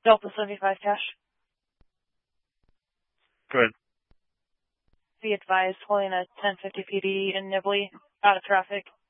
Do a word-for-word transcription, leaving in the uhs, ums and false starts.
Delta seventy-five cash. Good. Be advised, holding a ten fifty P D in Nibley, out of traffic.